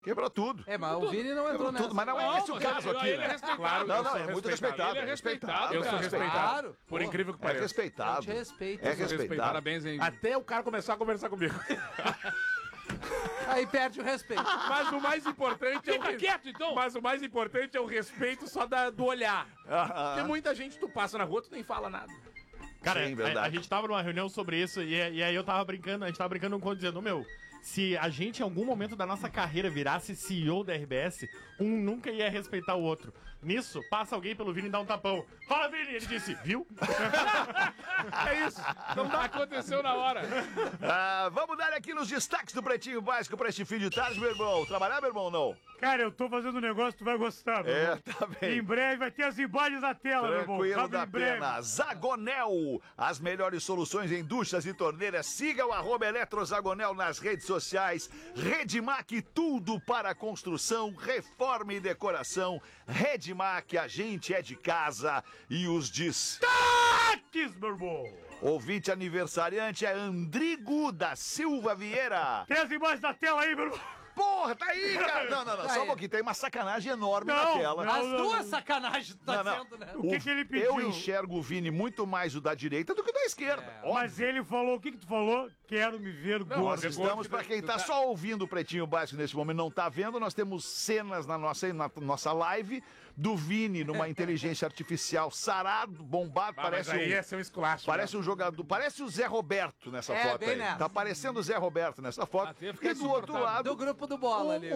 Quebrou tudo. Mas o Vini não entrou nessa. Tudo, mas não é esse o caso aqui, Ele é né? respeitado. Claro, não, é muito respeitado. Ele é respeitado. Eu sou respeitado. Claro. Por incrível que É pareça. respeitado. Eu te respeito. É respeitado. Parabéns, hein? Até o cara começar a conversar comigo. Aí perde o respeito. Mas o mais importante é o Fica quieto, então. Mas o mais importante é o respeito só do olhar. Porque muita gente, tu passa na rua, tu nem fala nada. Cara, Sim, verdade. a gente tava numa reunião sobre isso e aí eu tava brincando, a gente tava brincando com dizendo, meu, se a gente em algum momento da nossa carreira virasse CEO da RBS, um nunca ia respeitar o outro. Nisso, passa alguém pelo Vini e dá um tapão. Fala, Vini! Ele disse, viu? É isso. Não aconteceu na hora. Vamos dar aqui nos destaques do Pretinho Básico pra este fim de tarde, meu irmão. Trabalhar, meu irmão, não? Cara, eu tô fazendo um negócio, tu vai gostar, meu irmão. Tá bem. Em breve vai ter as imagens na tela, meu irmão. Tranquilo Sabe, da em breve. pena. Zagonel, as melhores soluções em duchas e torneiras. Siga o @eletrozagonel nas redes sociais. Redmac, tudo para construção, reforma e decoração. Redmac, a gente é de casa. E os Destaques, meu irmão. ouvinte aniversariante é Andrigo da Silva Vieira. Tem as imagens na tela aí, meu irmão. Porra, tá aí, cara. Não, Tá só um aí. pouquinho. Tem uma sacanagem enorme Não, na tela. não. As duas sacanagens tá Não, não. dizendo, né? O que ele pediu? Eu enxergo o Vini muito mais o da direita do que o da esquerda. Óbvio. Mas ele falou, o que tu falou? Quero me ver Nós gordo. estamos, pra quem tá só ouvindo o Pretinho Básico nesse momento não tá vendo, nós temos cenas na nossa live do Vini numa inteligência artificial sarado, bombado, Ah, mas parece aí ia ser um esculacho. Parece um jogador, parece o Zé Roberto nessa É, foto bem aí. nessa. Tá parecendo o Zé Roberto nessa foto. eu fiquei E do outro desconfortável. lado, Do grupo do Bola ali.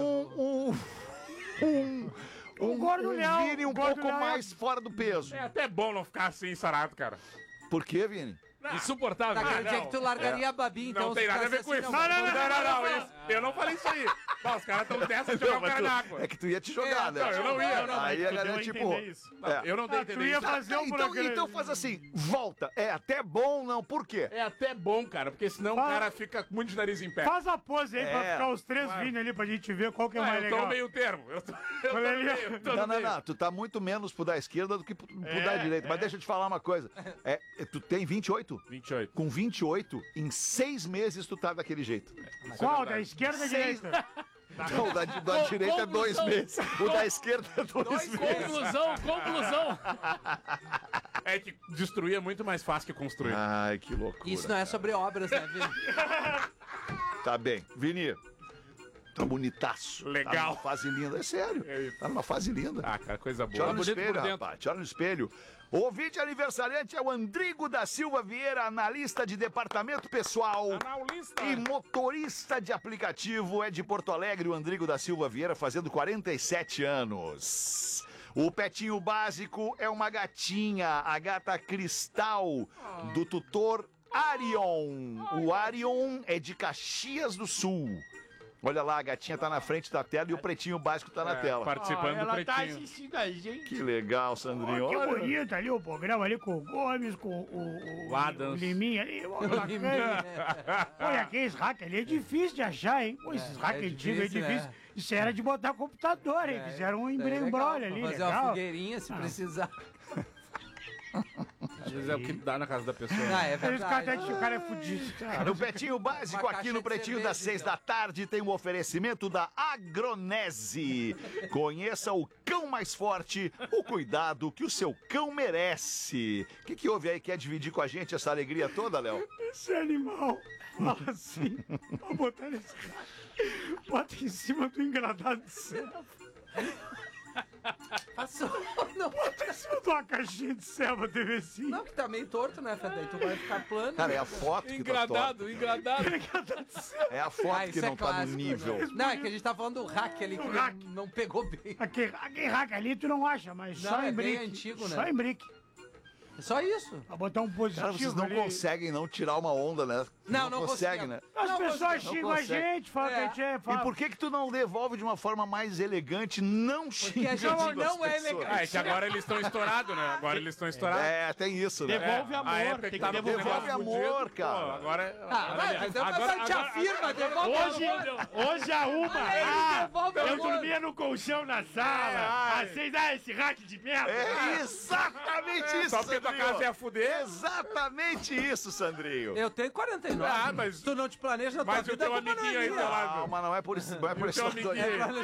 O Gordo Leão, Vini um o Gordo pouco Leão é- mais fora do peso. É até bom não ficar assim, sarado, cara. Por quê, Vini? Insuportável. Daquele dia não. que tu largaria a Babi, então. Não tem se nada a ver ficasse com assim, isso. Não. Isso. Eu não falei isso aí. Pá, os caras estão dessa de jogar o Mas cara na água. é que tu ia te jogar, né? Não, eu não ia. Aí a Tu deu galera, a tipo... entender isso. Eu não dei a Tu entender ia isso. fazer um programa. Então faz assim, volta. É até bom, não? Por quê? É até bom, cara, porque senão o cara fica muito de nariz em pé. Faz a pose aí pra É. ficar os três Vini ali pra gente ver qual que é Ah, mais eu tô legal. no meio termo. Eu tô Olha ali. no meio. eu tô no Não, meio. não. Tu tá muito menos pro da esquerda do que pro da direita. Mas deixa eu te falar uma coisa. Tu tem 28? 28. Com 28, em 6 meses tu tá daquele jeito. Qual? Da esquerda ou da Seis- direita? Não, o da direita é 2 meses. O da esquerda é 2 meses. Conclusão. É que destruir é muito mais fácil que construir. Ai, que loucura. Isso não é sobre obras, né, Vini? Tá bem. Vini, tá bonitaço. Legal. Tá numa fase linda. É sério. É isso. Tá numa fase linda. Ah, cara, coisa Te olha boa. no bonito espelho, por dentro. rapaz. Te olha no espelho. O ouvinte aniversariante é o Andrigo da Silva Vieira, analista de departamento pessoal Analista. e motorista de aplicativo. É de Porto Alegre, o Andrigo da Silva Vieira, fazendo 47 anos. O petinho básico é uma gatinha, a gata Cristal, do tutor Arion. O Arion é de Caxias do Sul. Olha lá, a gatinha tá na frente da tela e o pretinho básico tá na tela. Participando do Ela tá pretinho. assistindo a gente. Que legal, Sandrinho. Que Olha. bonito ali o programa ali com o Gomes, com o Adams. o Liminha ali. Ó, bacana. Olha, aqueles hack ali é difícil de achar, hein? Pô, esses hack é antigos é difícil, difícil. né? Isso era de botar computador, hein? Fizeram um embrulho ali, Fazer uma legal. fogueirinha se precisar. Às vezes é o que dá na casa da pessoa. Ah, é Eles ficam verdade. até de o cara é fudido. No Pretinho Básico, Uma aqui caixa no de Pretinho cerveja, das 6 então. da tarde, tem um oferecimento da Agronese. Conheça o cão mais forte, o cuidado que o seu cão merece. O que houve aí? Quer dividir com a gente essa alegria toda, Léo? Esse animal fala assim, pra botar nesse cara. Bota em cima do engradado de ceva. Passou. Não, Bota em cima de uma caixinha de ceva, TVzinho. não, que tá meio torto, né, Fede? Aí tu vai ficar plano. Cara, é a foto que tá torta. Engradado. É a foto Ah, que isso não é tá no clássico, nível. né? Não, é que a gente tá falando do hack ali que hack. não pegou bem. Aquele hack ali tu não acha, mas Não, só é em bem brick. antigo, né? Só em brick. É só isso. Pra botar um positivo Cara, vocês não ali. conseguem não tirar uma onda, né? Não conseguem, né? As Não, pessoas não xingam a consegue. gente, falam que a gente é... E por que tu não devolve de uma forma mais elegante, não Porque a xingando gente não as é pessoas? elegante. Ah, é que agora eles estão estourados, né? Agora eles estão estourados. É, tem isso, né? Devolve A amor, época tem que que tava devolver Devolve amor, fudido, cara. pô, agora... Ah, vai, mas eu te afirma, devolve Hoje, amor. hoje a uma. Ele devolve Eu amor. dormi dormia no colchão na sala. Às 6, esse hack de merda. É exatamente isso, Só porque tua Sandrinho. casa ia fuder. Exatamente isso, Sandrinho. Eu tenho 49. Ah, mas- Se tu não te planeja na tua Mas o vida, teu a culpa não é amiguinho aí minha. do lado. Calma, não é por isso. Não é por E o isso. teu amiguinho aí?